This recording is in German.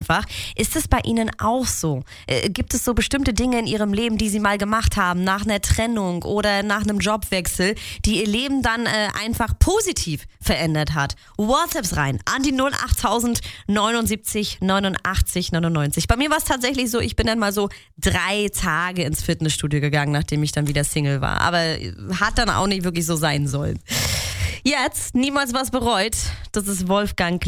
einfach. Ist es bei Ihnen auch so? Gibt es so bestimmte Dinge in Ihrem Leben, die Sie mal gemacht haben, nach einer Trennung oder nach einem Jobwechsel, die Ihr Leben dann einfach positiv verändert hat? WhatsApps rein an die 08000 79 89 99. Bei mir war es tatsächlich so, ich bin dann mal so 3 Tage ins Fitnessstudio gegangen, nachdem ich dann wieder Single war. Aber hat dann auch nicht wirklich so sein sollen. Jetzt niemals was bereut. Das ist Wolfgang